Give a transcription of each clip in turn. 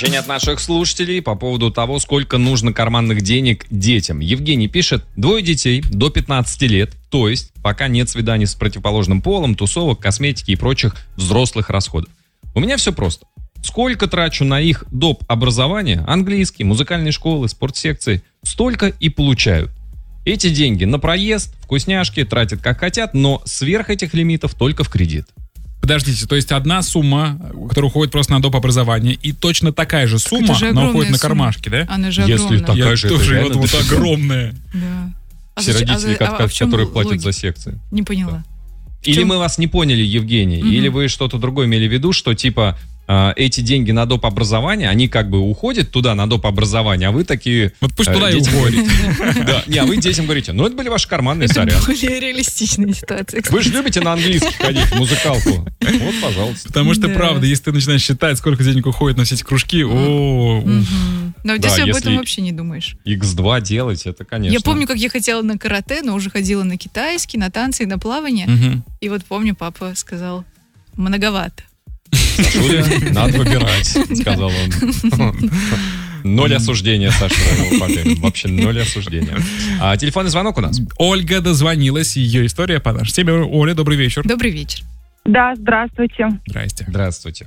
Сообщение от наших слушателей по поводу того, сколько нужно карманных денег детям. Евгений пишет: 2 детей до 15 лет, то есть пока нет свиданий с противоположным полом, тусовок, косметики и прочих взрослых расходов. У меня все просто. Сколько трачу на их доп. Образование, английский, музыкальные школы, спортсекции, столько и получаю. Эти деньги на проезд, вкусняшки тратят как хотят, но сверх этих лимитов только в кредит. Подождите, то есть одна сумма, которая уходит просто на доп. Образование, и точно такая же сумма, она уходит на кармашки, да? Она же огромная. Если такая же, это тоже реально вот огромная. Да. Все родители, которые платят за секции. Не поняла. Или мы вас не поняли, Евгений, или вы что-то другое имели в виду, что типа эти деньги на доп. Образование, они как бы уходят туда на доп. Образование, а вы такие... Вот пусть туда и уходят. Да, не, а вы детям говорите, ну это были ваши карманные, сорян. Это более реалистичная ситуация. Вы же любите на английский ходить, в музыкалку. Вот, пожалуйста. Потому что, правда, если ты начинаешь считать, сколько денег уходит на все эти кружки, Но здесь об этом вообще не думаешь. X2 делать, это, конечно... Я помню, как я хотела на карате, но уже ходила на китайский, на танцы и на плавание. И вот помню, папа сказал: многовато. Сашуля, надо выбирать, сказал он. 0 осуждения, Саша, его папе. Вообще 0 осуждения. Телефонный звонок у нас. Ольга дозвонилась, ее история по нашей теме. Оля, добрый вечер. Добрый вечер. Да, здравствуйте. Здрасте. Здравствуйте.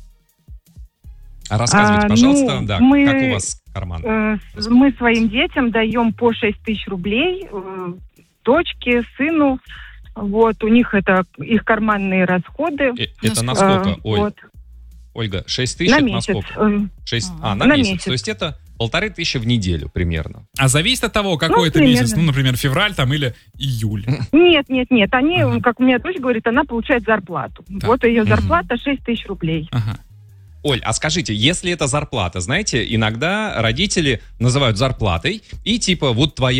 Рассказывайте, пожалуйста, да, как у вас карман? Мы своим детям даем по 6 тысяч рублей, дочке, сыну. Вот, у них это их карманные расходы. Это на сколько, Оль? Вот. Ольга, 6 тысяч на это месяц. на сколько? На месяц. То есть это 1500 в неделю примерно. А зависит от того, какой это месяц. Ну, например, февраль там или июль. Нет. Они, как у меня дочь говорит, она получает зарплату. Так. Вот ее зарплата 6 тысяч рублей. Оль, а скажите, если это зарплата, знаете, иногда родители называют зарплатой, и типа вот твоя